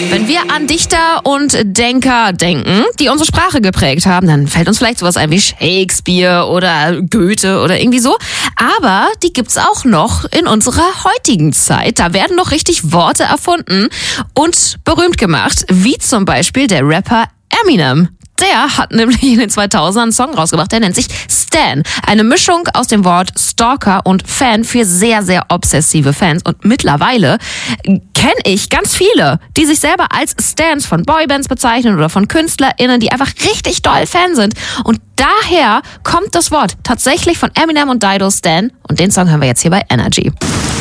Wenn wir an Dichter und Denker denken, die unsere Sprache geprägt haben, dann fällt uns vielleicht sowas ein wie Shakespeare oder Goethe oder irgendwie so. Aber die gibt's auch noch in unserer heutigen Zeit. Da werden noch richtig Worte erfunden und berühmt gemacht, wie zum Beispiel der Rapper Eminem. Der hat nämlich in den 2000ern einen Song rausgebracht, der nennt sich Stan. Eine Mischung aus dem Wort Stalker und Fan für sehr, sehr obsessive Fans. Und mittlerweile kenne ich ganz viele, die sich selber als Stans von Boybands bezeichnen oder von KünstlerInnen, die einfach richtig doll Fan sind. Und daher kommt das Wort tatsächlich von Eminem und Dido, Stan. Und den Song hören wir jetzt hier bei Energy.